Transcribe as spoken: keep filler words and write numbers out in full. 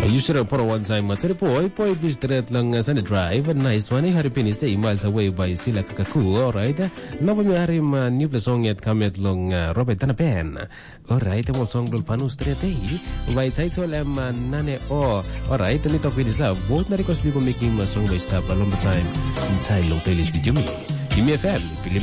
Usually for one time materi poi poi bis direct lang sana drive nice one hari pini say miles away by sila kakaku. Alright. Nova mi hari ma new song yet kamet long Robert Tanapen. Alright, mo song dul panu straight eh. By title am nane o. Alright, ni to pili sa both na request people making ma song by stop a long time inside long playlist video me. Give me a fan.